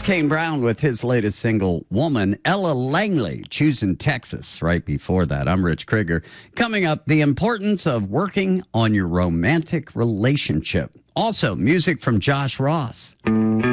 Kane Brown with his latest single, Woman. Ella Langley, Choosing Texas, right before that. I'm Rich Krieger. Coming up, the importance of working on your romantic relationship. Also, music from Josh Ross.